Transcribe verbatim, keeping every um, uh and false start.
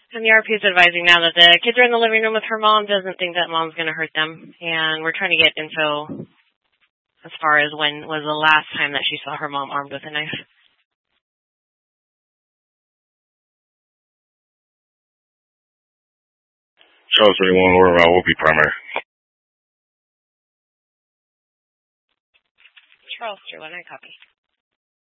And the R P is advising now that the kids are in the living room with her mom, doesn't think that mom's going to hurt them. And we're trying to get info as far as when was the last time that she saw her mom armed with a knife. Charles thirty-one, we're around, will be primary. Charles thirty-one, I copy.